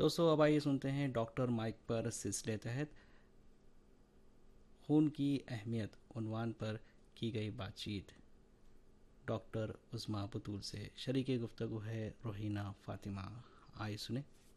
دوستوں اب آئیے سنتے ہیں ڈاکٹر مائک پر سلسلے تحت خون کی اہمیت عنوان پر کی گئی بات چیت ڈاکٹر عظمیٰ بطول سے. شریک گفتگو ہے روحینہ فاطمہ. آئیے سنیں.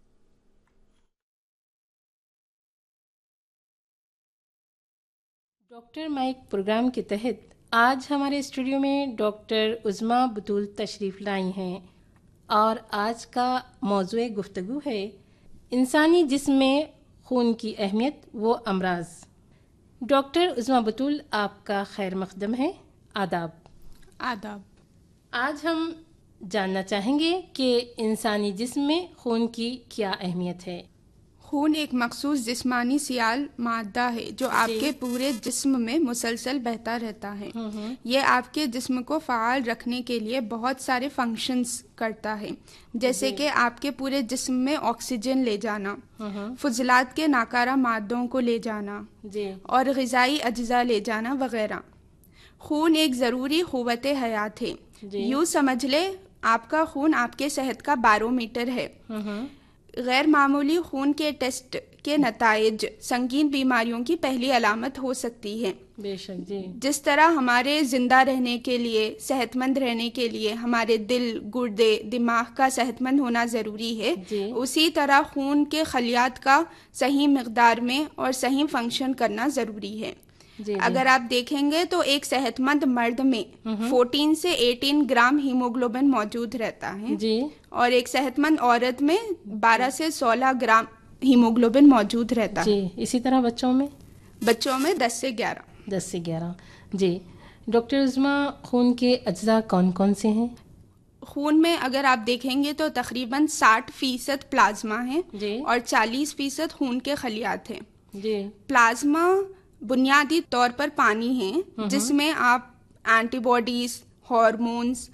ڈاکٹر مائک پروگرام کے تحت آج ہمارے اسٹوڈیو میں ڈاکٹر عظمیٰ بطول تشریف لائی ہیں اور آج کا موضوع گفتگو ہے انسانی جسم میں خون کی اہمیت و امراض. ڈاکٹر عظمیٰ بطول آپ کا خیر مقدم ہے. آداب. آداب. آج ہم جاننا چاہیں گے کہ انسانی جسم میں خون کی کیا اہمیت ہے. خون ایک مخصوص جسمانی سیال مادہ ہے جو آپ کے پورے جسم میں مسلسل بہتا رہتا ہے. یہ آپ کے جسم کو فعال رکھنے کے لیے بہت سارے فنکشنز کرتا ہے، جیسے کہ آپ کے پورے جسم میں آکسیجن لے جانا، فضلات کے ناکارہ مادوں کو لے جانا اور غذائی اجزاء لے جانا وغیرہ. خون ایک ضروری قوت حیات ہے. یوں سمجھ لے آپ کا خون آپ کے صحت کا بارومیٹر ہے. غیر معمولی خون کے ٹیسٹ کے نتائج سنگین بیماریوں کی پہلی علامت ہو سکتی ہے. بے شک جی. جس طرح ہمارے زندہ رہنے کے لیے، صحت مند رہنے کے لیے ہمارے دل، گردے، دماغ کا صحت مند ہونا ضروری ہے، اسی طرح خون کے خلیات کا صحیح مقدار میں اور صحیح فنکشن کرنا ضروری ہے. اگر آپ دیکھیں گے تو ایک صحت مند مرد میں 14 سے 18 گرام ہیموگلوبن موجود رہتا ہے اور ایک صحت مند عورت میں 12 سے 16 گرام ہیموگلوبن موجود رہتا ہے. اسی طرح بچوں میں 10 سے 11. جی ڈاکٹر عظمیٰ، خون کے اجزاء کون کون سے ہیں؟ خون میں اگر آپ دیکھیں گے تو تقریباً 60% پلازما ہے اور 40% خون کے خلیات ہیں. پلازما بنیادی طور پر پانی ہے جس میں آپ اینٹی باڈیز، ہارمونز،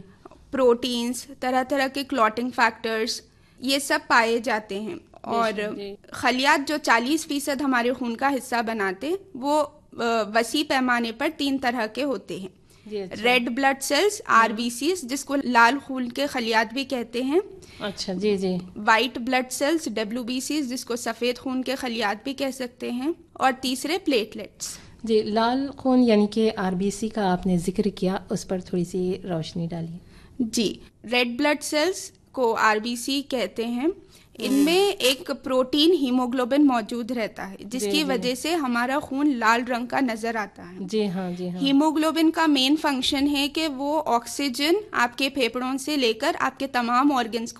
پروٹینز، طرح طرح کے کلوٹنگ فیکٹرز یہ سب پائے جاتے ہیں. اور خلیات جو 40% ہمارے خون کا حصہ بناتے وہ وسیع پیمانے پر 3 طرح کے ہوتے ہیں. ریڈ بلڈ سیلز RBCs جس کو لال خون کے خلیات بھی کہتے ہیں. اچھا وائٹ بلڈ سیلز WBCs جس کو سفید خون کے خلیات بھی کہہ سکتے ہیں. اور تیسرے پلیٹلیٹس. لال خون یعنی کہ RBC کا آپ نے ذکر کیا، اس پر تھوڑی سی روشنی ڈالیے. ریڈ بلڈ سیلز کو RBC کہتے ہیں. ان میں ایک پروٹین ہیموگلوبن موجود رہتا ہے جس کی وجہ سے ہمارا خون لال رنگ کا نظر آتا ہے. جی ہاں. ہیموگلوبن کا مین فنکشن ہے کہ وہ آکسیجن آپ کے پھیپھڑوں سے لے کر آپ کے تمام آرگنز